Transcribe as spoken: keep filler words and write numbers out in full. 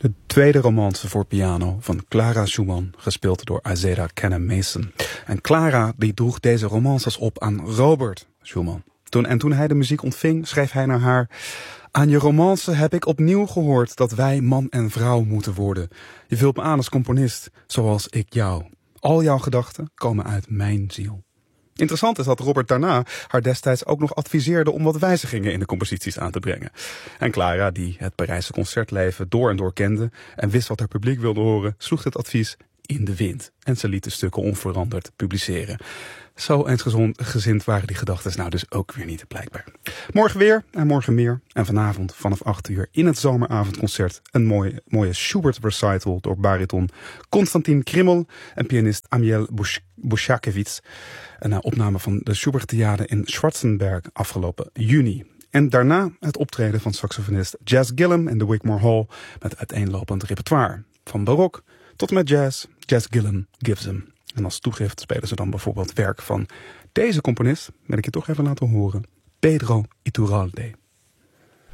De tweede romance voor piano van Clara Schumann, gespeeld door Aizeda Cannon Mason. En Clara die droeg deze romances op aan Robert Schumann. Toen, en toen hij de muziek ontving, schreef hij naar haar: aan je romance heb ik opnieuw gehoord dat wij man en vrouw moeten worden. Je vult me aan als componist, zoals ik jou. Al jouw gedachten komen uit mijn ziel. Interessant is dat Robert daarna haar destijds ook nog adviseerde om wat wijzigingen in de composities aan te brengen. En Clara, die het Parijse concertleven door en door kende en wist wat haar publiek wilde horen, sloeg dit advies in de wind. En ze liet de stukken onveranderd publiceren. Zo eensgezind waren die gedachten nou dus ook weer niet, blijkbaar. Morgen weer en morgen meer. En vanavond vanaf acht uur in het zomeravondconcert een mooie, mooie Schubert recital door bariton Konstantin Krimmel en pianist Amiel Bushakevits. Een opname van de Schubertiade in Schwarzenberg afgelopen juni. En daarna het optreden van saxofonist Jazz Gillum in de Wigmore Hall met uiteenlopend repertoire. Van barok tot en met jazz, Jazz Gillum gives them. En als toegift spelen ze dan bijvoorbeeld werk van deze componist, wil ik je toch even laten horen, Pedro Iturralde.